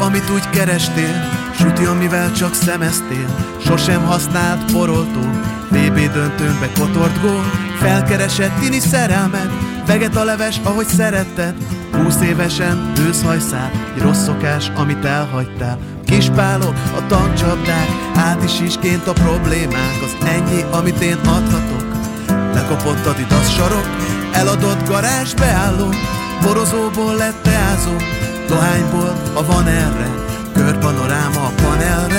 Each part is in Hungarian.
amit úgy kerestél, süti, amivel csak szemeztél, sosem használt poroltó, VB döntőn kotort gól, felkeresett tini szerelmed, vegetaleves, ahogy szeretted, 20 évesen őszhajszál, egy rossz szokás, amit elhagytál, kispálok, a tankcsapdák, át is ként a problémák, az ennyi, amit én adhatok. Lekapott Adidas sarok, eladott garázs beálló, borozóból lett teázó, dohányból, ha van erre, körpanoráma a panelre.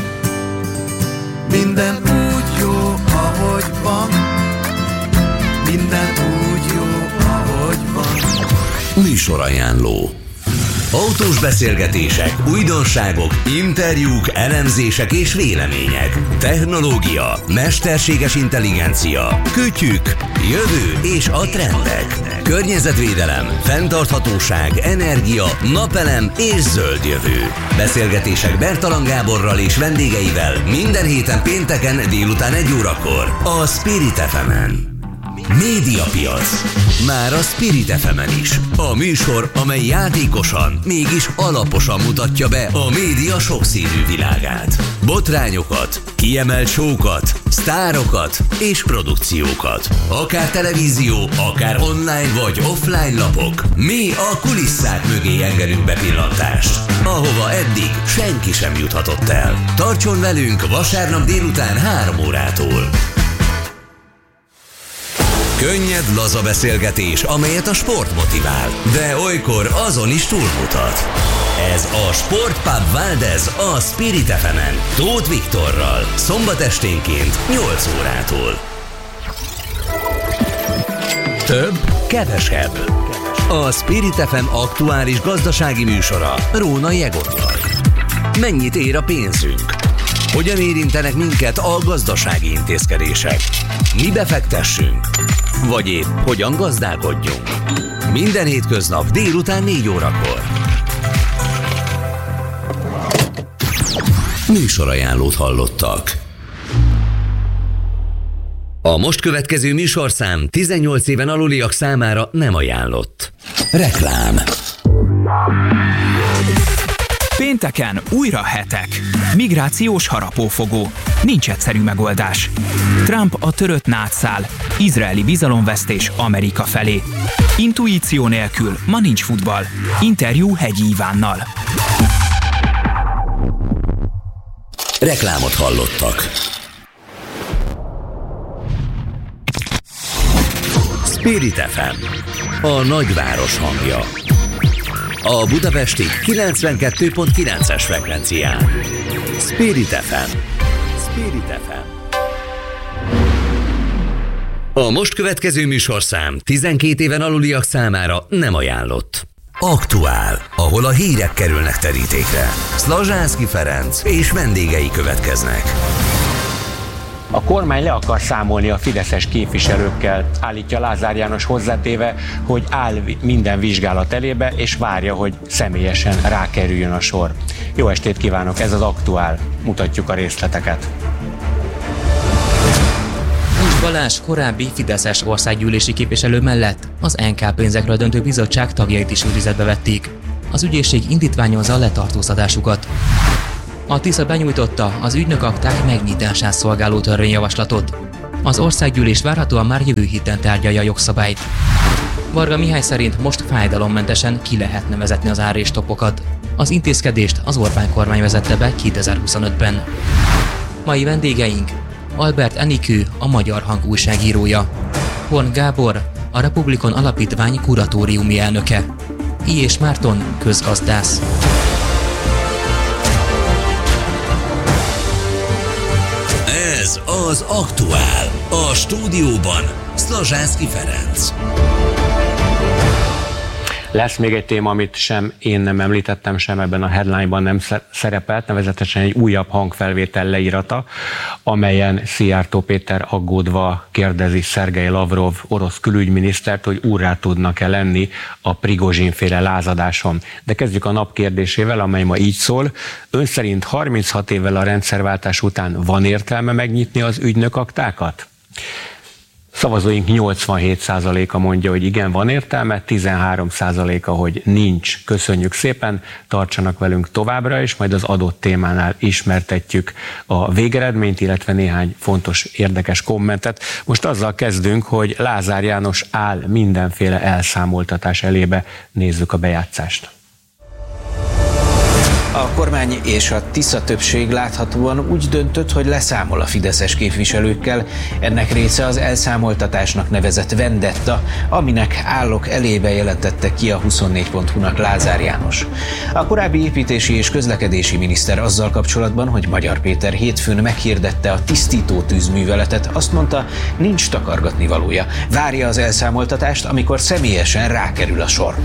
Minden úgy jó, ahogy van, minden úgy jó, ahogy van. Műsorajánló. Autós beszélgetések, újdonságok, interjúk, elemzések és vélemények. Technológia, mesterséges intelligencia, kütyük, jövő és a trendek. Környezetvédelem, fenntarthatóság, energia, napelem és zöld jövő. Beszélgetések Bertalan Gáborral és vendégeivel minden héten pénteken délután 1 órakor a Spirit FM-en. Médiapiac. Már a Spirit FM-en is. A műsor, amely játékosan, mégis alaposan mutatja be a média sokszínű világát. Botrányokat, kiemelt show-kat, sztárokat és produkciókat. Akár televízió, akár online vagy offline lapok. Mi a kulisszák mögé engedünk bepillantást, ahova eddig senki sem juthatott el. Tartson velünk vasárnap délután 3 órától. Könnyed, laza beszélgetés, amelyet a sport motivál, de olykor azon is túlmutat. Ez a Sportpub Valdez a Spirit FM-en, Tóth Viktorral, szombat esténként 8 órától. Több, kevesebb. A Spirit FM aktuális gazdasági műsora Róna Jegorral. Mennyit ér a pénzünk? Hogyan érintenek minket a gazdasági intézkedések? Mi befektessünk? Vagy épp hogyan gazdálkodjunk? Minden hétköznap délután 4 órakor. Műsorajánlót hallottak. A most következő műsorszám 18 éven aluliak számára nem ajánlott. Reklám. Pénteken újra hetek. Migrációs harapófogó. Nincs egyszerű megoldás. Trump a törött nátszál. Izraeli bizalomvesztés Amerika felé. Intuíció nélkül ma nincs futball. Interjú Hegyi Ivánnal. Reklámot hallottak. Spirit FM, a nagyváros hangja. A budapesti 92.9-es frekvencián. Spirit FM. Spirit FM. A most következő műsorszám 12 éven aluliak számára nem ajánlott. Aktuál, ahol a hírek kerülnek terítékre. Szlazsánszky Ferenc és vendégei következnek. A kormány le akar számolni a fideszes képviselőkkel, állítja Lázár János hozzátéve, hogy áll minden vizsgálat elébe, és várja, hogy személyesen rákerüljön a sor. Jó estét kívánok, ez az Aktuál. Mutatjuk a részleteket. Kis Balázs korábbi fideszes országgyűlési képviselő mellett az NK pénzekről döntő bizottság tagjait is őrizetbe vették. Az ügyészség indítványozza a letartóztatásukat. A Tisza benyújtotta az ügynökakták megnyitását szolgáló törvényjavaslatot. Az országgyűlés várhatóan már jövő héten tárgyalja a jogszabályt. Varga Mihály szerint most fájdalommentesen ki lehetne vezetni az árréstopokat. Az intézkedést az Orbán kormány vezette be 2025-ben. Mai vendégeink: Albert Enikő, a Magyar Hang újságírója; Horn Gábor, a Republikon Alapítvány kuratóriumi elnöke; I. Márton, közgazdász. Ez az Aktuál. A stúdióban Szlazsánszky Ferenc. Lesz még egy téma, amit sem én nem említettem, sem ebben a headline-ban nem szerepelt, nevezetesen egy újabb hangfelvétel leírata, amelyen Szijjártó Péter aggódva kérdezi Szergej Lavrov orosz külügyminisztert, hogy úrrá tudnak-e lenni a Prigozsin-féle lázadáson. De kezdjük a nap kérdésével, amely ma így szól. Ön szerint 36 évvel a rendszerváltás után van értelme megnyitni az ügynökaktákat? Szavazóink 87%-a mondja, hogy igen, van értelme, 13%-a, hogy nincs. Köszönjük szépen, tartsanak velünk továbbra is, majd az adott témánál ismertetjük a végeredményt, illetve néhány fontos, érdekes kommentet. Most azzal kezdünk, hogy Lázár János áll mindenféle elszámoltatás elébe. Nézzük a bejátszást. A kormány és a Tisza többség láthatóan úgy döntött, hogy leszámol a fideszes képviselőkkel. Ennek része az elszámoltatásnak nevezett vendetta, aminek állok elébe jelentette ki a 24.hu-nak Lázár János. A korábbi építési és közlekedési miniszter azzal kapcsolatban, hogy Magyar Péter hétfőn meghirdette a tisztító tűzműveletet, azt mondta, nincs takargatni valója. Várja az elszámoltatást, amikor személyesen rákerül a sor.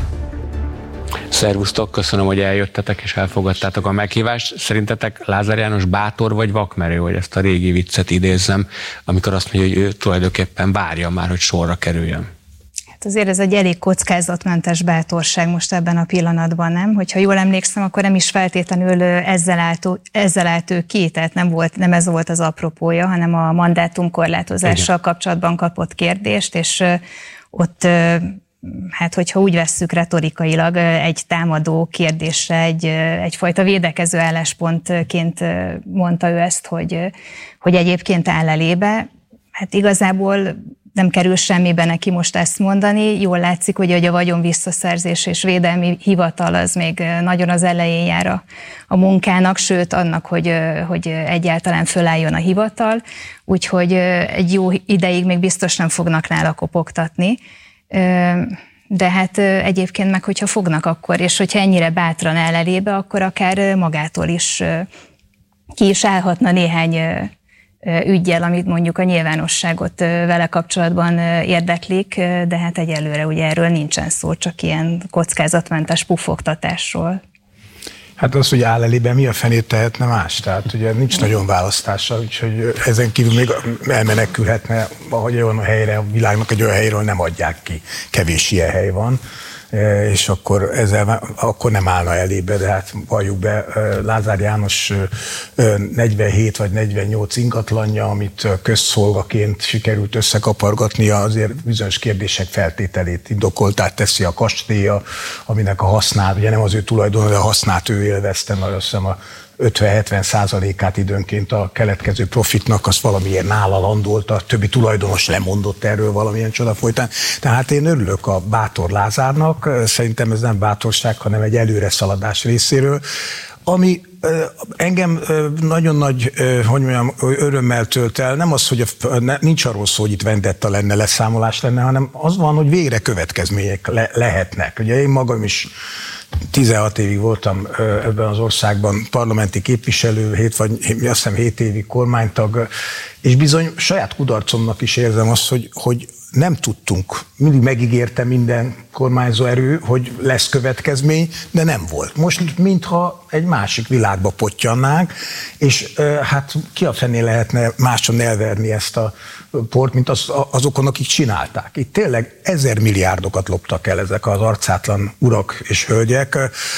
Szervusztok, köszönöm, hogy eljöttetek és elfogadtátok a meghívást. Szerintetek Lázár János bátor vagy vakmerő, hogy ezt a régi viccet idézzem, amikor azt mondja, hogy ő tulajdonképpen várja már, hogy sorra kerüljön? Hát azért ez egy elég kockázatmentes bátorság most ebben a pillanatban, nem? Hogyha jól emlékszem, akkor nem is feltétlenül ezzel állt ő ki, tehát nem ez volt az apropója, hanem a mandátumkorlátozással kapcsolatban kapott kérdést, és ott hát hogyha úgy vesszük retorikailag, egy támadó kérdésre egyfajta védekező álláspontként mondta ő ezt, hogy egyébként áll elébe. Hát igazából nem kerül semmibe neki most ezt mondani. Jól látszik, hogy a vagyon visszaszerzés és védelmi hivatal az még nagyon az elején jár a munkának, sőt annak, hogy egyáltalán fölálljon a hivatal. Úgyhogy egy jó ideig még biztos nem fognak nála kopogtatni. De hát egyébként meg, hogyha fognak akkor, és hogyha ennyire bátran áll elébe, akkor akár magától is ki is állhatna néhány üggyel, amit mondjuk a nyilvánosságot vele kapcsolatban érdeklik, de hát egyelőre ugye erről nincsen szó, csak ilyen kockázatmentes puffogtatásról. Hát az, hogy áll elébe, mi a fenét tehetne más? Tehát ugye nincs nagyon választása, úgyhogy ezen kívül még elmenekülhetne, ahogy olyan a helyre, a világnak egy olyan helyről nem adják ki. Kevés ilyen hely van, és akkor nem állna elébe, de hát valljuk be, Lázár János 47 vagy 48 ingatlanja, amit közszolgaként sikerült összekapargatnia, azért bizonyos kérdések feltételét indokoltát teszi a kastélya, aminek a hasznát, ugye nem az ő tulajdona, de a hasznát ő élvezte, mert azt hiszem a 50-70%-át időnként a keletkező profitnak, az valamiért nála landolt, a többi tulajdonos lemondott erről valamilyen csoda folytán. Tehát én örülök a bátor Lázárnak, szerintem ez nem bátorság, hanem egy előreszaladás részéről, ami engem nagyon nagy, hogy mondjam, örömmel tölt el, nem az, hogy nincs arról szó, hogy itt vendetta lenne, leszámolás lenne, hanem az van, hogy végre következmények lehetnek. Ugye én magam is 16 évig voltam ebben az országban parlamenti képviselő, azt hiszem 7 évig kormánytag, és bizony saját kudarcomnak is érzem azt, hogy nem tudtunk. Mindig megígérte minden kormányzó erő, hogy lesz következmény, de nem volt. Most mintha egy másik világba pottyannánk, és hát ki a fené lehetne máson elverni ezt a port, mint azokon, akik csinálták. Itt tényleg 1000 milliárdokat loptak el ezek az arcátlan urak és hölgyek.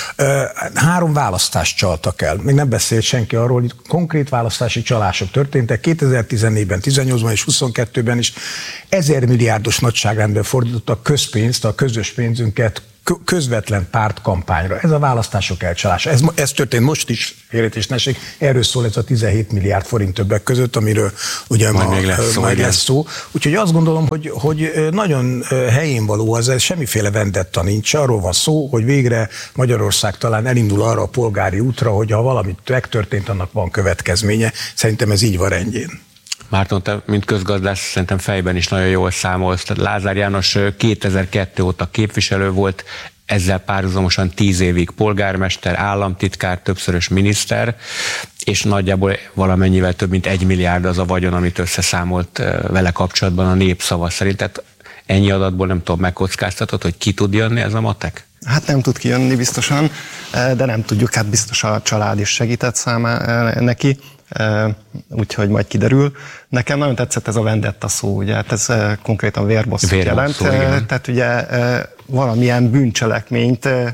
3 választást csaltak el. Még nem beszélt senki arról, hogy konkrét választási csalások történtek 2014-ben, 18-ban és 22-ben is. 1000 milliárdos nagyságrendben fordítottak közpénzt, a közös pénzünket közvetlen pártkampányra. Ez a választások elcsalása. Ez történt most is, félreértés, erről szól ez a 17 milliárd forint többek között, amiről ugye majd lesz szó. Úgyhogy azt gondolom, hogy nagyon helyén való az, semmiféle vendetta nincs. Arról van szó, hogy végre Magyarország talán elindul arra a polgári útra, hogy ha valamit megtörtént, annak van következménye. Szerintem ez így van rendjén. Márton, te, mint közgazdász, szerintem fejben is nagyon jól számolsz. Tehát Lázár János 2002 óta képviselő volt, ezzel párhuzamosan 10 évig polgármester, államtitkár, többszörös miniszter, és nagyjából valamennyivel több mint 1 milliárd az a vagyon, amit összeszámolt vele kapcsolatban a Népszava szerint. Tehát ennyi adatból nem tudom, megkockáztatod, hogy ki tud jönni ez a matek? Hát nem tud kijönni biztosan, de nem tudjuk, hát biztos a család is segített neki. Úgyhogy majd kiderül. Nekem nagyon tetszett ez a vendetta szó, ugye, hát ez konkrétan vérbosszút jelent. Tehát ugye valamilyen bűncselekményt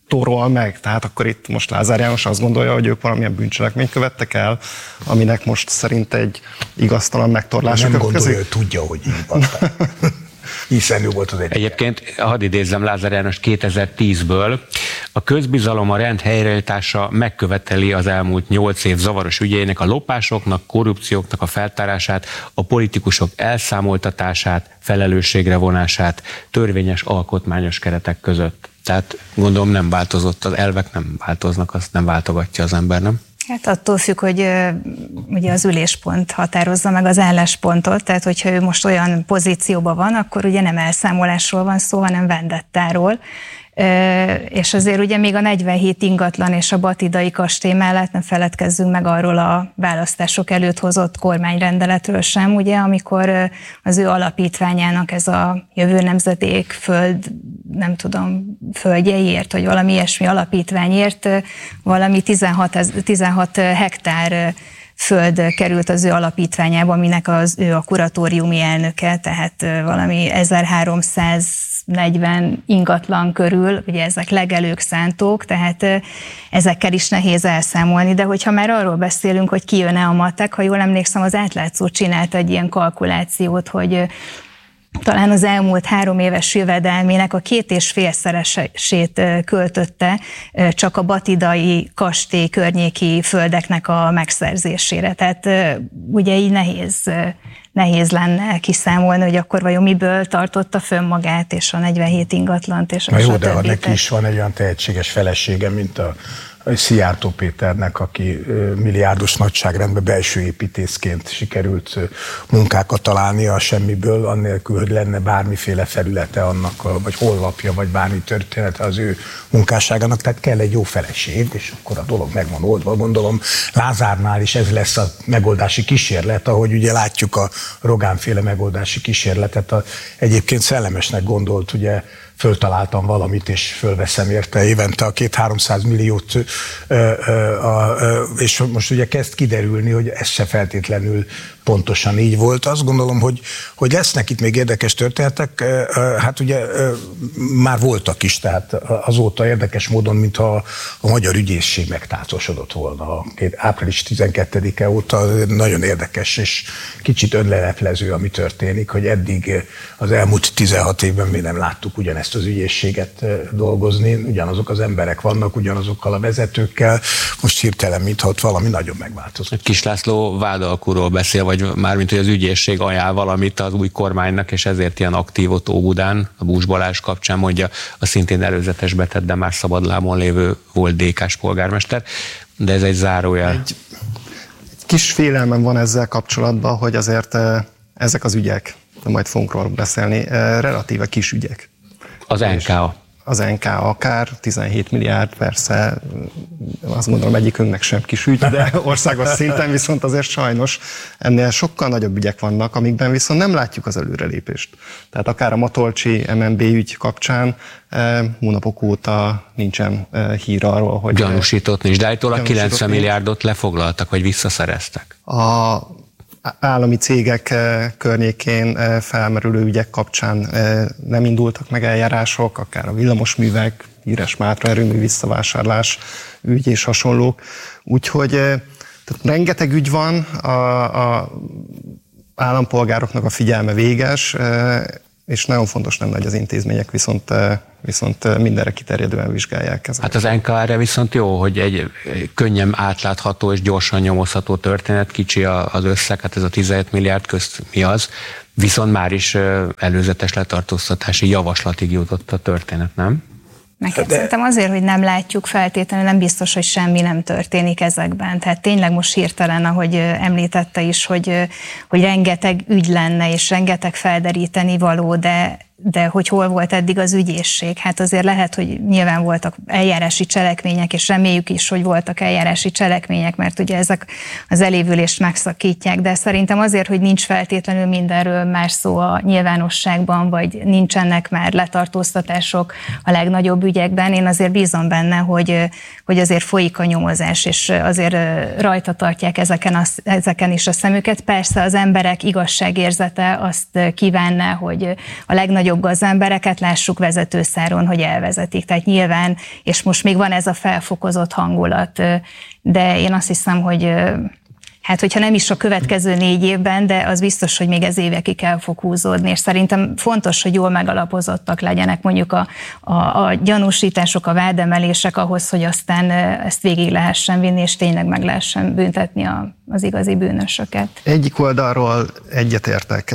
torol meg. Tehát akkor itt most Lázár János azt gondolja, hogy ők valamilyen bűncselekményt követtek el, aminek most szerint egy igaztalan megtorlás. Nem gondolja, hogy tudja, hogy így van. Hiszen ő volt az egyik. Egyébként, hadd idézzem Lázár János 2010-ből, a közbizalom a rend helyreállítása megköveteli az elmúlt 8 év zavaros ügyeinek a lopásoknak, korrupcióknak a feltárását, a politikusok elszámoltatását, felelősségre vonását törvényes alkotmányos keretek között. Tehát gondolom nem változott, az elvek nem változnak, azt nem váltogatja az ember, nem? Hát attól függ, hogy ugye az üléspont határozza meg az álláspontot, tehát hogyha ő most olyan pozícióban van, akkor ugye nem elszámolásról van szó, hanem vendettáról. És azért ugye még a 47 ingatlan és a batidai kastély mellett nem feledkezzünk meg arról a választások előtt hozott kormányrendeletről sem, ugye, amikor az ő alapítványának ez a jövő nemzedék föld, nem tudom, földjeiért, vagy valami ilyesmi alapítványért valami 16 hektár föld került az ő alapítványába, aminek ő a kuratóriumi elnöke, tehát valami 1340 ingatlan körül, ugye ezek legelők szántók, tehát ezekkel is nehéz elszámolni, de hogyha már arról beszélünk, hogy ki jön-e a matek, ha jól emlékszem, az Átlátszó csinált egy ilyen kalkulációt, hogy talán az elmúlt 3 éves jövedelmének a 2,5-szeresét költötte csak a batidai kastély környéki földeknek a megszerzésére. Tehát ugye így nehéz lenne kiszámolni, hogy akkor vajon miből tartotta fönn magát, és a 47 ingatlant, és a jó, de ha neki is van egy olyan tehetséges felesége, mint a Szijjártó Péternek, aki milliárdos nagyságrendben belső építészként sikerült munkákat találnia a semmiből, annélkül, hogy lenne bármiféle felülete annak, vagy honlapja, vagy bármi története az ő munkásságának, tehát kell egy jó feleség, és akkor a dolog meg van oldva. Gondolom Lázárnál is ez lesz a megoldási kísérlet, ahogy ugye látjuk a Rogán-féle megoldási kísérletet. Egyébként szellemesnek gondolt, ugye föltaláltam valamit, és fölveszem érte évente a 200-300 milliót, és most ugye kezd kiderülni, hogy ez se feltétlenül pontosan így volt. Azt gondolom, hogy lesznek itt még érdekes történetek, hát ugye már voltak is, tehát azóta érdekes módon, mintha a magyar ügyészség megtátosodott volna. Április 12-e óta nagyon érdekes és kicsit önleleplező, ami történik, hogy eddig az elmúlt 16 évben mi nem láttuk ugyanezt az ügyészséget dolgozni, ugyanazok az emberek vannak, ugyanazokkal a vezetőkkel, most hirtelen, mintha ott valami nagyon megváltozott. Kis László vádalkúról beszél, vagy mármint, hogy az ügyészség ajánl valamit az új kormánynak, és ezért ilyen aktív ott Óbudán, a Bús Balázs kapcsán mondja a szintén előzetes betett, de már szabadlábon lévő volt DK-s polgármester, de ez egy zárójel. Egy kis félelmem van ezzel kapcsolatban, hogy azért ezek az ügyek, de majd fogunk róla beszélni, relatíve kis ügyek. Az NKA. Az NKA akár, 17 milliárd, persze, azt gondolom egyikünknek sem kis ügy, de országos szinten viszont azért sajnos ennél sokkal nagyobb ügyek vannak, amikben viszont nem látjuk az előrelépést. Tehát akár a Matolcsi MNB ügy kapcsán hónapok óta nincsen hír arról, hogy... Gyanúsított nincs, de állítólag 90 milliárdot lefoglaltak, vagy visszaszereztek. A állami cégek környékén felmerülő ügyek kapcsán nem indultak meg eljárások, akár a villamosművek, híres Mátra erőmű visszavásárlás ügy és hasonlók. Úgyhogy tehát rengeteg ügy van, a állampolgároknak a figyelme véges, és nagyon fontos lenne, hogy az intézmények viszont mindenre kiterjedően vizsgálják ezeket. Hát az NKR-re viszont jó, hogy egy könnyen átlátható és gyorsan nyomozható történet, kicsi az összeg, hát ez a 17 milliárd közt mi az, viszont már is előzetes letartóztatási javaslatig jutott a történet, nem? Szerintem azért, hogy nem látjuk feltétlenül, nem biztos, hogy semmi nem történik ezekben. Tehát tényleg most hirtelen, ahogy említette is, hogy rengeteg ügy lenne, és rengeteg felderíteni való, de hogy hol volt eddig az ügyészség. Hát azért lehet, hogy nyilván voltak eljárási cselekmények, és reméljük is, hogy voltak eljárási cselekmények, mert ugye ezek az elévülést megszakítják, de szerintem azért, hogy nincs feltétlenül mindenről már szó a nyilvánosságban, vagy nincsenek már letartóztatások a legnagyobb ügyekben, én azért bízom benne, hogy azért folyik a nyomozás, és azért rajta tartják ezeken is a szemüket. Persze az emberek igazságérzete azt kívánná, hogy a legnagyobb nagyobb gazembereket lássuk vezetőszáron, hogy elvezetik. Tehát nyilván, és most még van ez a felfokozott hangulat, de én azt hiszem, hogy hát hogyha nem is a következő 4 évben, de az biztos, hogy még ez évekig el fog húzódni, és szerintem fontos, hogy jól megalapozottak legyenek mondjuk a gyanúsítások, a vádemelések ahhoz, hogy aztán ezt végig lehessen vinni, és tényleg meg lehessen büntetni az igazi bűnösöket. Egyik oldalról egyetértek,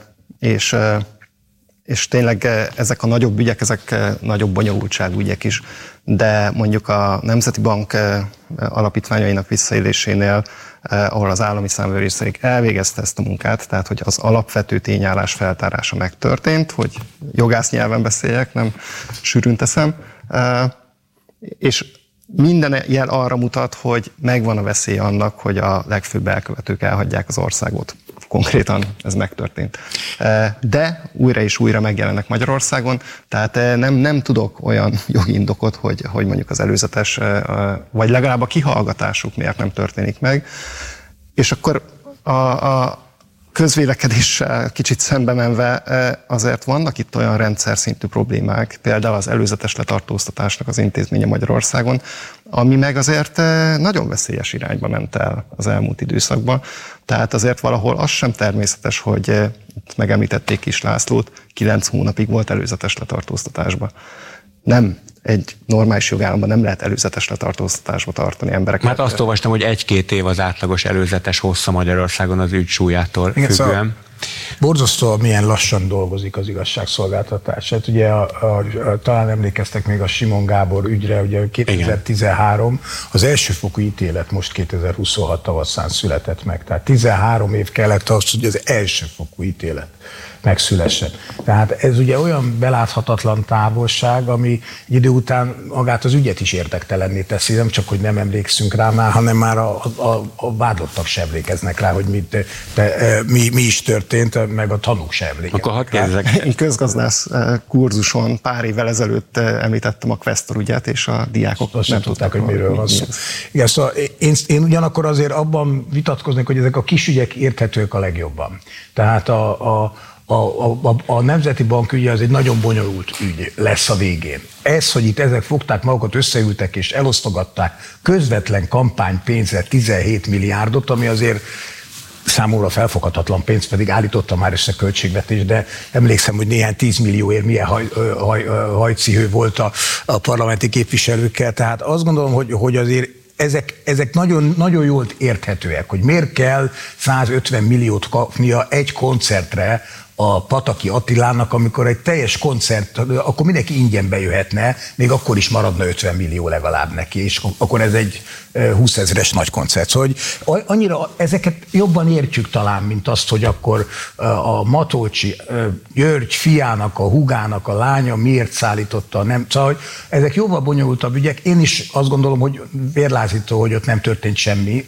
és tényleg ezek a nagyobb ügyek, ezek nagyobb bonyolultságú ügyek is, de mondjuk a Nemzeti Bank alapítványainak visszaélésénél, ahol az állami számvevőszék elvégezte ezt a munkát, tehát hogy az alapvető tényállás feltárása megtörtént, hogy jogász nyelven beszéljek, nem sűrűn teszem, és minden jel arra mutat, hogy megvan a veszély annak, hogy a legfőbb elkövetők elhagyják az országot. Konkrétan ez megtörtént. De újra és újra megjelennek Magyarországon, tehát nem tudok olyan jogi indokot, hogy mondjuk az előzetes, vagy legalább a kihallgatásuk miért nem történik meg. És akkor a közvélekedéssel kicsit szembe menve azért vannak itt olyan rendszer szintű problémák, például az előzetes letartóztatásnak az intézménye Magyarországon, ami meg azért nagyon veszélyes irányba ment el az elmúlt időszakban. Tehát azért valahol az sem természetes, hogy megemlítették Kis Lászlót, 9 hónapig volt előzetes letartóztatásban. Nem, egy normális jogállamban nem lehet előzetes letartóztatásba tartani embereket. Hát azt olvastam, hogy 1-2 év az átlagos előzetes hossza Magyarországon az ügy súlyától függően. Szóval borzasztó, milyen lassan dolgozik az igazságszolgáltatás. Hát ugye talán emlékeztek még a Simon Gábor ügyre, ugye 2013, az elsőfokú ítélet most 2026 tavaszán született meg. Tehát 13 év kellett az, hogy az elsőfokú ítélet megszülessen. Tehát ez ugye olyan beláthatatlan távolság, ami egy idő után magát az ügyet is érdektelenné teszi, nem csak, hogy nem emlékszünk rá már, hanem már a vádlottak sem emlékeznek rá, hogy mi is történt, meg a tanúk sem emlékeznek. Akkor hadd kérdezzek. Én közgazdász kurzuson pár évvel ezelőtt említettem a Questor ügyet, és a diákok azt nem tudták, hogy miről van szó. Igen, szóval én ugyanakkor azért abban vitatkoznék, hogy ezek a kis ügyek érthetők a legjobban. Tehát a Nemzeti Bank ügye az egy nagyon bonyolult ügy lesz a végén. Ez, hogy itt ezek fogták magukat, összeültek és elosztogatták közvetlen kampánypénzre 17 milliárdot, ami azért számomra felfoghatatlan pénz, pedig állította már össze költségvetés, de emlékszem, hogy néhány 10 millióért milyen hajcihő volt a parlamenti képviselőkkel. Tehát azt gondolom, hogy azért ezek nagyon, nagyon jól érthetőek, hogy miért kell 150 milliót kapnia egy koncertre a Pataki Attilának, amikor egy teljes koncert, akkor mindenki ingyen bejöhetne, még akkor is maradna 50 millió legalább neki, és akkor ez egy 20 000-es nagy koncert. Szóval hogy annyira ezeket jobban értjük talán, mint azt, hogy akkor a Matolcsi György fiának, a húgának a lánya miért szállította, nem. Szóval hogy ezek jóval bonyolultabb ügyek. Én is azt gondolom, hogy vérlázító, hogy ott nem történt semmi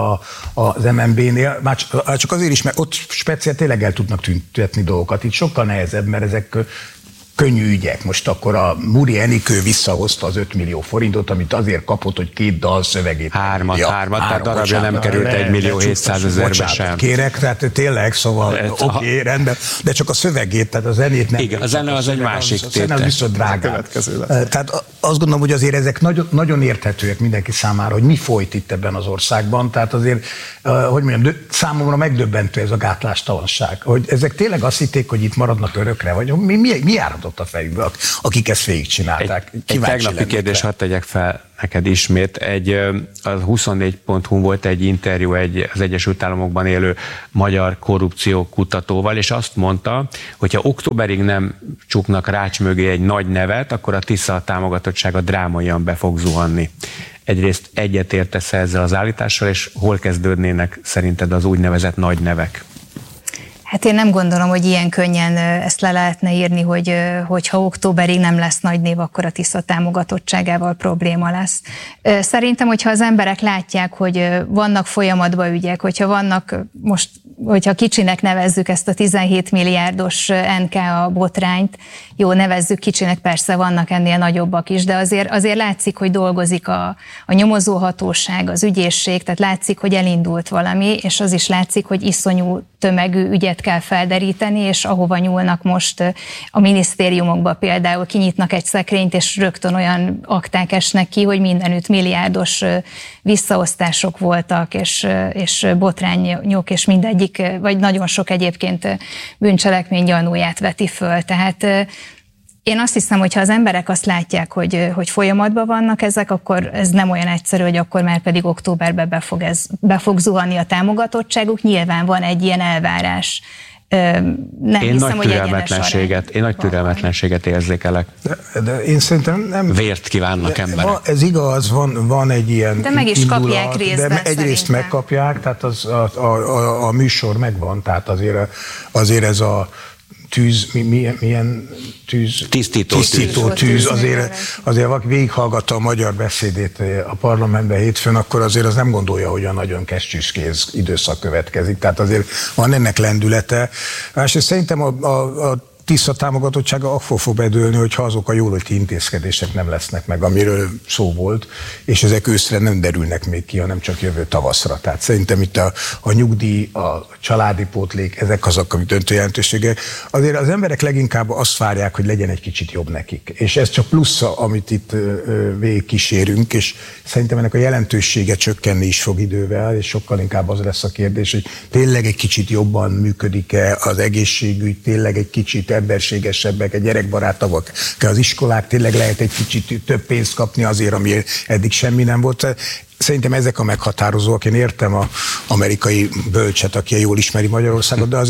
az MNB-nél, már csak azért is, mert ott speciál tényleg el tudnak tüntetni dolgokat. Itt sokkal nehezebb, mert ezek könnyű ügyek. Most akkor a Muri Enikő visszahozta az 5 millió forintot, amit azért kapott, hogy 2 dal szövegét. Hármat, tehát darabja nem került 1 millió 700 000-be sem. Kérek, tehát tényleg, szóval oké, rendben, de csak a szövegét, tehát a zenét nem. Igen, a zene az egy másik tétel. A zene az viszont drágább. Tehát azt gondolom, hogy azért ezek nagyon érthetőek mindenki számára, hogy mi folyt itt ebben az országban, tehát azért, hogy mondjam, számomra megdöbbentő ez a gátlástalanság, hogy ezek tényleg azt hitték, hogy itt maradnak örökre, vagy mi járt a fejükbe, akik ezt végigcsinálták. Egy tegnapi kérdés hadd tegyek fel neked ismét. A 24.hu volt egy interjú az Egyesült Államokban élő magyar korrupciókutatóval, és azt mondta, hogyha októberig nem csuknak rács mögé egy nagy nevet, akkor a Tisza támogatottsága drámaian be fog zuhanni. Egyrészt egyetértesz ezzel az állítással, és hol kezdődnének szerinted az úgynevezett nagy nevek? Hát én nem gondolom, hogy ilyen könnyen ezt le lehetne írni, hogy ha októberig nem lesz nagy név, akkor a Tisza támogatottságával probléma lesz. Szerintem, hogyha az emberek látják, hogy vannak folyamatban ügyek, hogyha kicsinek nevezzük ezt a 17 milliárdos NKA botrányt, jó, nevezzük kicsinek, persze vannak ennél nagyobbak is, de azért látszik, hogy dolgozik a nyomozóhatóság, az ügyészség, tehát látszik, hogy elindult valami, és az is látszik, hogy iszonyú tömegű ügyet kell felderíteni, és ahova nyúlnak most a minisztériumokba például kinyitnak egy szekrényt, és rögtön olyan akták esnek ki, hogy mindenütt milliárdos visszaosztások voltak, és botrányok, és mindegyik, vagy nagyon sok egyébként bűncselekmény gyanúját veti föl. Tehát én azt hiszem, hogy ha az emberek azt látják, hogy folyamatban vannak ezek, akkor ez nem olyan egyszerű, hogy akkor már pedig októberben be fog zuhanni a támogatottságuk. Nyilván van egy ilyen elvárás. Én nagy türelmetlenséget érzékelek. De én szerintem nem... Vért kívánnak emberek. Ez igaz, van egy ilyen... De meg is kapják részben. De egyrészt megkapják, tehát a műsor megvan, tehát azért ez a tűz, milyen tűz? Tisztító tűz. Azért valaki végighallgatta a magyar beszédét a parlamentben hétfőn, akkor azért az nem gondolja, hogy a nagyon kesztyűskéz időszak következik. Tehát azért van ennek lendülete. Másrészt szerintem a tiszta támogatottsága akkor fog bedőlni, hogyha azok a jóléti intézkedések nem lesznek meg, amiről szó volt, és ezek őszre nem derülnek még ki, hanem csak jövő tavaszra. Tehát szerintem itt a nyugdíj, a családi pótlék, ezek azok, amik döntő jelentőségek. Azért az emberek leginkább azt várják, hogy legyen egy kicsit jobb nekik. És ez csak plusza, amit itt végigkísérünk, és szerintem ennek a jelentősége csökkenni is fog idővel, és sokkal inkább az lesz a kérdés, hogy tényleg egy kicsit jobban működik-e az egészségügy, tényleg egy kicsit emberségesebbek, egy gyerekbarátabbak, az iskolák, tényleg lehet egy kicsit több pénzt kapni azért, ami eddig semmi nem volt. Szerintem ezek a meghatározóak. Én értem az amerikai bölcset, aki jól ismeri Magyarországot, de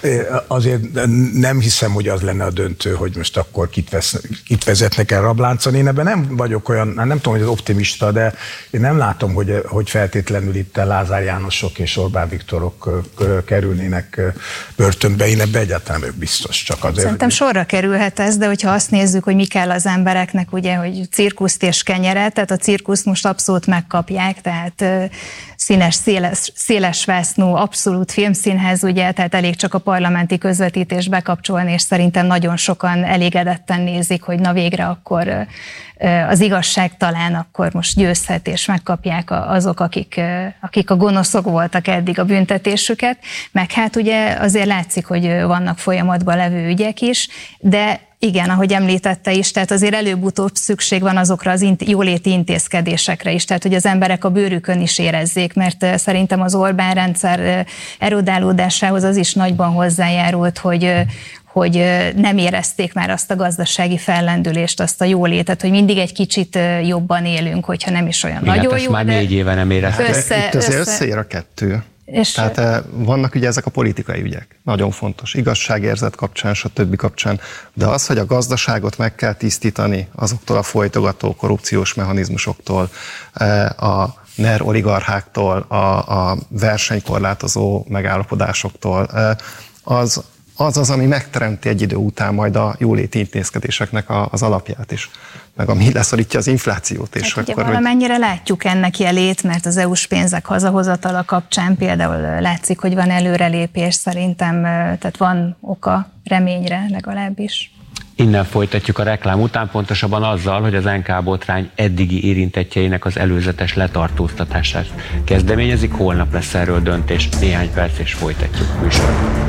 azért nem hiszem, hogy az lenne a döntő, hogy most akkor kit vezetnek el rabláncon. Én ebben nem vagyok olyan, nem tudom, hogy az optimista, de én nem látom, hogy feltétlenül itt Lázár Jánosok és Orbán Viktorok kerülnének börtönbe. Én ebben egyáltalán nem biztos, csak azért. Szerintem sorra kerülhet ez, de hogyha azt nézzük, hogy mi kell az embereknek, ugye, hogy cirkuszt és kenyeret, tehát a cirkuszt most abszolút megkapják, tehát színes, széles vásznú, abszolút filmszínház, ugye, tehát elég csak a parlamenti közvetítést bekapcsolni, és szerintem nagyon sokan elégedetten nézik, hogy na végre akkor az igazság talán akkor most győzhet, és megkapják azok, akik a gonoszok voltak eddig a büntetésüket, meg hát ugye azért látszik, hogy vannak folyamatban levő ügyek is, de igen, ahogy említette is, tehát azért előbb-utóbb szükség van azokra az jóléti intézkedésekre is, tehát hogy az emberek a bőrükön is érezzék, mert szerintem az Orbán rendszer erodálódásához az is nagyban hozzájárult, hogy nem érezték már azt a gazdasági fellendülést, azt a jólétet, hogy mindig egy kicsit jobban élünk, hogyha nem is olyan nagyon jó. Már 4 éve nem érezték. Itt azért összeér a kettő. Tehát vannak ugye ezek a politikai ügyek, nagyon fontos, igazságérzet kapcsán, stb. Kapcsán, de az, hogy a gazdaságot meg kell tisztítani azoktól a folytogató korrupciós mechanizmusoktól, a NER oligarcháktól, a versenykorlátozó megállapodásoktól, az, ami megteremti egy idő után majd a jóléti intézkedéseknek az alapját is, meg ami leszorítja az inflációt. És hát akkor, valamennyire látjuk ennek jelét, mert az EU-s pénzek hazahozatala kapcsán például látszik, hogy van előrelépés szerintem, tehát van oka reményre legalábbis. Innen folytatjuk a reklám után, pontosabban azzal, hogy az NK botrány eddigi érintettjeinek az előzetes letartóztatását kezdeményezik. Holnap lesz erről döntés, néhány perc és folytatjuk műsort.